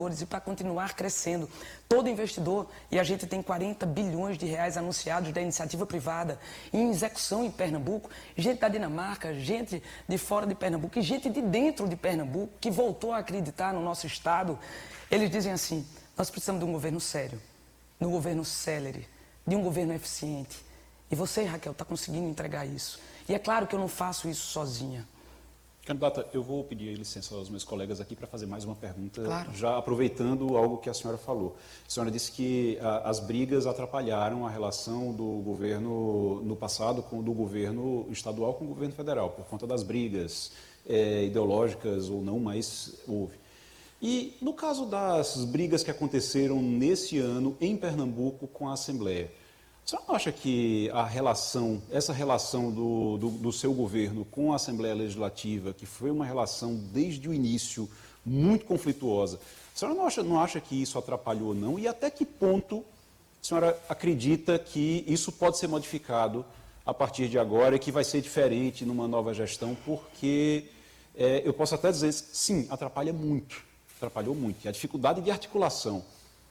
e para continuar crescendo. Todo investidor, e a gente tem 40 bilhões de reais anunciados da iniciativa privada em execução em Pernambuco, gente da Dinamarca, gente de fora de Pernambuco e gente de dentro de Pernambuco que voltou a acreditar no nosso estado. Eles dizem assim, nós precisamos de um governo sério, de um governo célere, de um governo eficiente. E você, Raquel, está conseguindo entregar isso. E é claro que eu não faço isso sozinha. Candidata, eu vou pedir licença aos meus colegas aqui para fazer mais uma pergunta, claro, já aproveitando algo que a senhora falou. A senhora disse que as brigas atrapalharam a relação do governo no passado, do governo estadual com o governo federal, por conta das brigas ideológicas ou não, mas houve. E no caso das brigas que aconteceram nesse ano em Pernambuco com a Assembleia, a senhora não acha que essa relação do seu governo com a Assembleia Legislativa, que foi uma relação desde o início muito conflituosa, a senhora não acha que isso atrapalhou não? E até que ponto a senhora acredita que isso pode ser modificado a partir de agora e que vai ser diferente numa nova gestão? Porque eu posso até dizer, sim, atrapalhou muito. E a dificuldade de articulação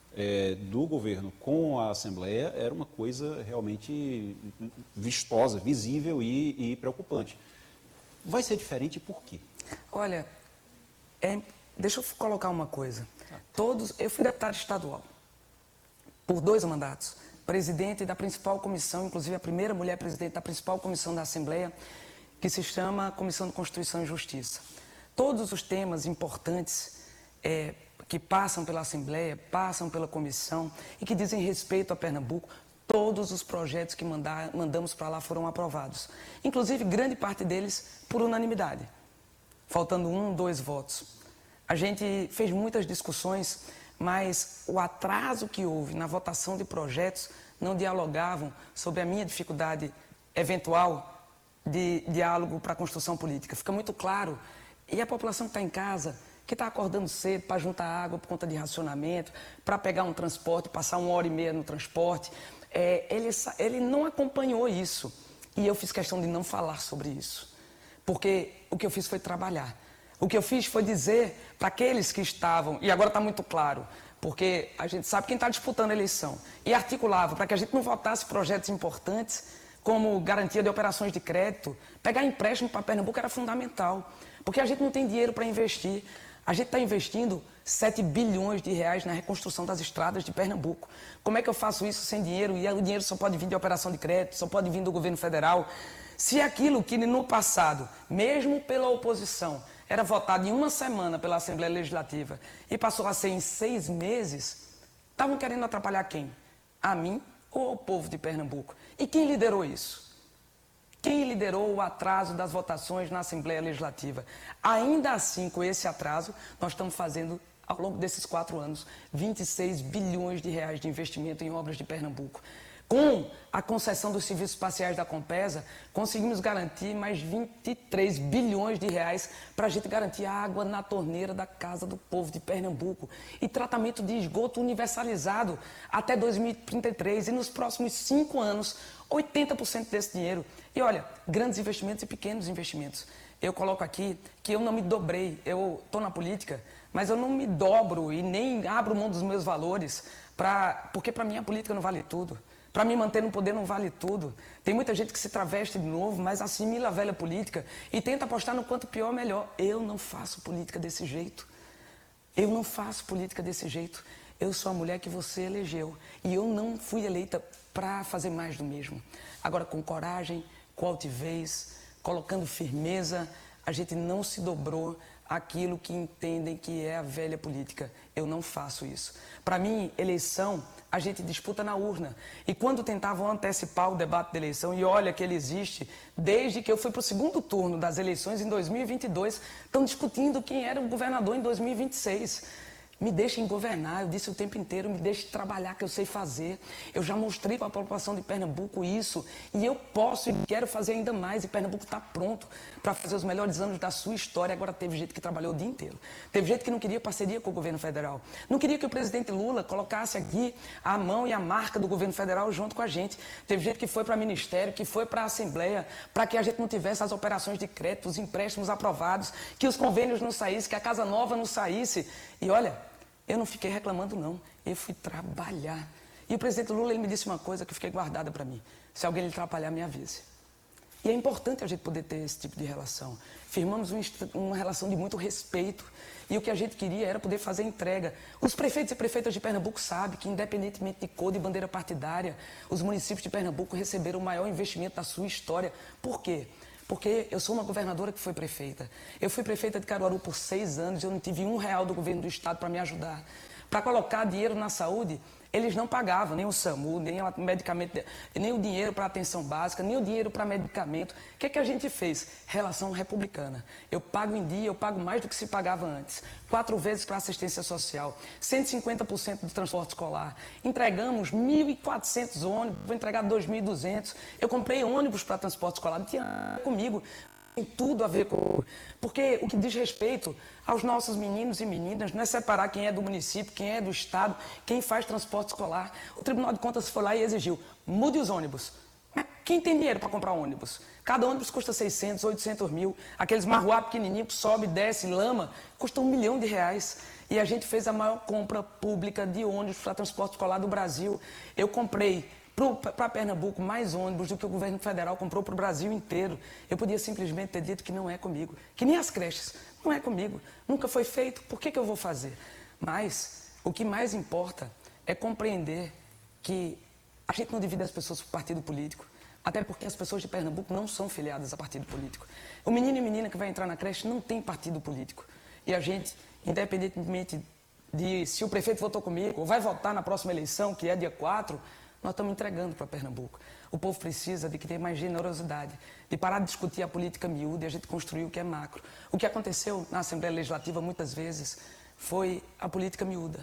do governo com a Assembleia era uma coisa realmente vistosa, visível e preocupante. Vai ser diferente por quê? Olha, deixa eu colocar uma coisa. Eu fui deputado estadual por 2 mandatos, presidente da principal comissão, inclusive a primeira mulher presidente da principal comissão da Assembleia, que se chama Comissão de Constituição e Justiça. Todos os temas importantes que passam pela Assembleia, passam pela comissão e que dizem respeito a Pernambuco, todos os projetos que mandamos para lá foram aprovados. Inclusive, grande parte deles por unanimidade, faltando 1, 2 votos. A gente fez muitas discussões, mas o atraso que houve na votação de projetos não dialogavam sobre a minha dificuldade eventual de diálogo para a construção política. Fica muito claro. E a população que está em casa, que está acordando cedo para juntar água por conta de racionamento, para pegar um transporte, passar 1h30 no transporte, ele não acompanhou isso. E eu fiz questão de não falar sobre isso. Porque o que eu fiz foi trabalhar. O que eu fiz foi dizer para aqueles que estavam, e agora está muito claro, porque a gente sabe quem está disputando a eleição, e articulava para que a gente não votasse projetos importantes, como garantia de operações de crédito, pegar empréstimo para Pernambuco era fundamental, porque a gente não tem dinheiro para investir. A gente está investindo 7 bilhões de reais na reconstrução das estradas de Pernambuco. Como é que eu faço isso sem dinheiro? E o dinheiro só pode vir de operação de crédito, só pode vir do governo federal. Se aquilo que no passado, mesmo pela oposição, era votado em 1 semana pela Assembleia Legislativa e passou a ser em 6 meses, estavam querendo atrapalhar quem? A mim ou ao povo de Pernambuco? E quem liderou isso? Quem liderou o atraso das votações na Assembleia Legislativa? Ainda assim, com esse atraso, nós estamos fazendo, ao longo desses 4 anos, 26 bilhões de reais de investimento em obras de Pernambuco. Com a concessão dos serviços espaciais da Compesa, conseguimos garantir mais 23 bilhões de reais para a gente garantir a água na torneira da casa do povo de Pernambuco e tratamento de esgoto universalizado até 2033 e nos próximos 5 anos, 80% desse dinheiro. E olha, grandes investimentos e pequenos investimentos. Eu coloco aqui que eu não me dobrei, eu estou na política, mas eu não me dobro e nem abro mão dos meus valores, porque para mim a política não vale tudo. Para me manter no poder não vale tudo. Tem muita gente que se traveste de novo, mas assimila a velha política e tenta apostar no quanto pior, melhor. Eu não faço política desse jeito. Eu não faço política desse jeito. Eu sou a mulher que você elegeu e eu não fui eleita para fazer mais do mesmo. Agora, com coragem, com altivez, colocando firmeza, a gente não se dobrou àquilo que entendem que é a velha política. Eu não faço isso. Para mim, eleição, a gente disputa na urna. E quando tentavam antecipar o debate da eleição, e olha que ele existe, desde que eu fui para o 2º turno das eleições em 2022, estão discutindo quem era o governador em 2026. Me deixem governar, eu disse o tempo inteiro, me deixem trabalhar, que eu sei fazer. Eu já mostrei para a população de Pernambuco isso, e eu posso e quero fazer ainda mais, e Pernambuco está pronto para fazer os melhores anos da sua história. Agora, teve gente que trabalhou o dia inteiro, teve gente que não queria parceria com o governo federal, não queria que o presidente Lula colocasse aqui a mão e a marca do governo federal junto com a gente. Teve gente que foi para o ministério, que foi para a Assembleia, para que a gente não tivesse as operações de crédito, os empréstimos aprovados, que os convênios não saíssem, que a Casa Nova não saísse. E olha, Eu não fiquei reclamando, não. Eu fui trabalhar. E o presidente Lula, ele me disse uma coisa que fiquei guardada para mim. Se alguém lhe atrapalhar, me avise. E é importante a gente poder ter esse tipo de relação. Firmamos uma relação de muito respeito. E o que a gente queria era poder fazer entrega. Os prefeitos e prefeitas de Pernambuco sabem que, independentemente de cor de bandeira partidária, os municípios de Pernambuco receberam o maior investimento da sua história. Por quê? Porque eu sou uma governadora que foi prefeita. Eu fui prefeita de Caruaru por 6 anos e eu não tive R$1 do governo do estado para me ajudar. Para colocar dinheiro na saúde, eles não pagavam nem o SAMU, nem o medicamento, nem o dinheiro para atenção básica, nem o dinheiro para medicamento. O que é que a gente fez? Relação republicana. Eu pago em dia, eu pago mais do que se pagava antes. 4 vezes para assistência social, 150% do transporte escolar. Entregamos 1.400 ônibus, vou entregar 2.200. Eu comprei ônibus para transporte escolar, não tinha nada comigo. Tem tudo a ver com... Porque o que diz respeito aos nossos meninos e meninas não é separar quem é do município, quem é do estado, quem faz transporte escolar. O Tribunal de Contas foi lá e exigiu, mude os ônibus. Mas quem tem dinheiro para comprar ônibus? Cada ônibus custa 600, 800 mil. Aqueles marruá pequenininhos que sobe, desce, lama, custam R$1 milhão. E a gente fez a maior compra pública de ônibus para transporte escolar do Brasil. Eu comprei para Pernambuco mais ônibus do que o governo federal comprou para o Brasil inteiro. Eu podia simplesmente ter dito que não é comigo. Que nem as creches. Não é comigo. Nunca foi feito. Por que eu vou fazer? Mas o que mais importa é compreender que a gente não divide as pessoas por partido político. Até porque as pessoas de Pernambuco não são filiadas a partido político. O menino e menina que vai entrar na creche não tem partido político. E a gente, independentemente de se o prefeito votou comigo ou vai votar na próxima eleição, que é dia 4, nós estamos entregando para Pernambuco. O povo precisa de que tenha mais generosidade, de parar de discutir a política miúda e a gente construir o que é macro. O que aconteceu na Assembleia Legislativa muitas vezes foi a política miúda.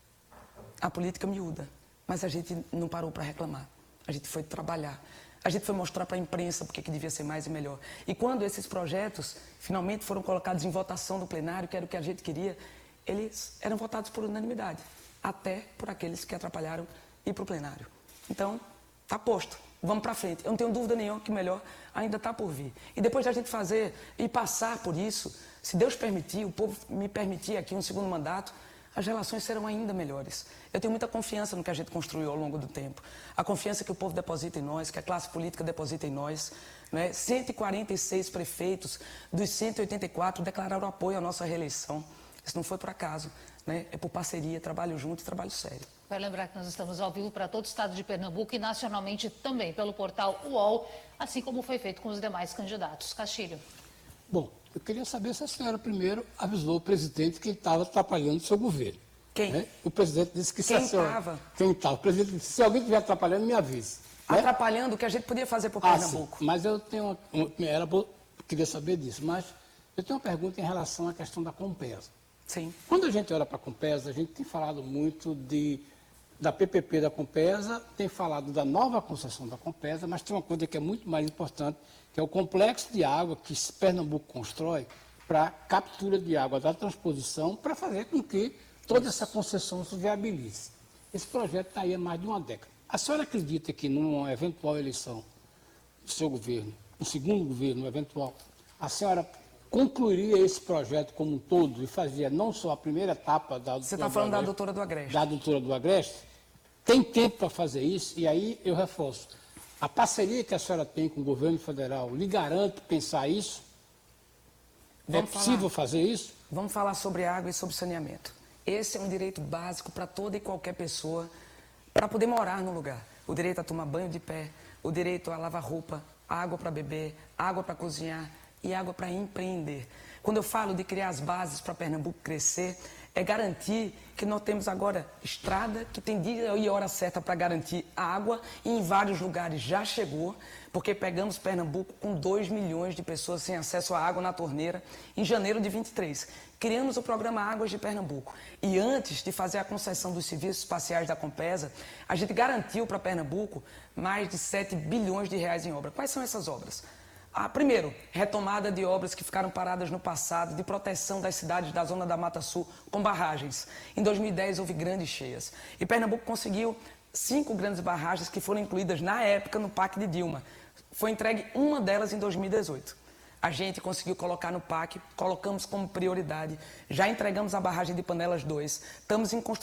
A política miúda. Mas a gente não parou para reclamar. A gente foi trabalhar. A gente foi mostrar para a imprensa porque que devia ser mais e melhor. E quando esses projetos finalmente foram colocados em votação no plenário, que era o que a gente queria, eles eram votados por unanimidade. Até por aqueles que atrapalharam ir para o plenário. Então, está posto. Vamos para frente. Eu não tenho dúvida nenhuma que o melhor ainda está por vir. E depois da gente fazer e passar por isso, se Deus permitir, o povo me permitir aqui um segundo mandato, as relações serão ainda melhores. Eu tenho muita confiança no que a gente construiu ao longo do tempo. A confiança que o povo deposita em nós, que a classe política deposita em nós. Né? 146 prefeitos dos 184 declararam apoio à nossa reeleição. Isso não foi por acaso. Né? É por parceria, trabalho junto e trabalho sério. Vai lembrar que nós estamos ao vivo para todo o estado de Pernambuco e nacionalmente também pelo portal UOL, assim como foi feito com os demais candidatos. Castilho. Bom, eu queria saber se a senhora primeiro avisou o presidente que ele estava atrapalhando o seu governo. Quem? Né? O presidente disse que se Quem a senhora... estava? Quem estava? O presidente disse, se alguém estiver atrapalhando, me avise. Né? Atrapalhando o que a gente podia fazer por Pernambuco. Sim, mas eu tenho queria saber disso, mas eu tenho uma pergunta em relação à questão da Compesa. Sim. Quando a gente olha para a Compesa, a gente tem falado muito da PPP da Compesa, tem falado da nova concessão da Compesa, mas tem uma coisa que é muito mais importante, que é o complexo de água que Pernambuco constrói para captura de água da transposição, para fazer com que toda essa concessão se viabilize. Esse projeto está aí há mais de uma década. A senhora acredita que numa eventual eleição do seu governo, no segundo governo eventual, a senhora concluiria esse projeto como um todo e fazia não só a primeira etapa da... Você está falando da adutora do Agreste. Da adutora do Agreste? Tem tempo para fazer isso? E aí eu reforço. A parceria que a senhora tem com o governo federal lhe garante pensar isso? É possível fazer isso? Vamos falar sobre água e sobre saneamento. Esse é um direito básico para toda e qualquer pessoa para poder morar no lugar. O direito a tomar banho de pé, o direito a lavar roupa, água para beber, água para cozinhar e água para empreender. Quando eu falo de criar as bases para Pernambuco crescer, é garantir que nós temos agora estrada, que tem dia e hora certa para garantir água, e em vários lugares já chegou, porque pegamos Pernambuco com 2 milhões de pessoas sem acesso à água na torneira em janeiro de 23. Criamos o programa Águas de Pernambuco. E antes de fazer a concessão dos serviços espaciais da Compesa, a gente garantiu para Pernambuco mais de 7 bilhões de reais em obra. Quais são essas obras? Primeiro, retomada de obras que ficaram paradas no passado, de proteção das cidades da zona da Mata Sul com barragens. Em 2010 houve grandes cheias. E Pernambuco conseguiu 5 grandes barragens que foram incluídas na época no PAC de Dilma. Foi entregue uma delas em 2018. a gente conseguiu colocar no PAC, colocamos como prioridade, já entregamos a barragem de Panelas 2, estamos em construção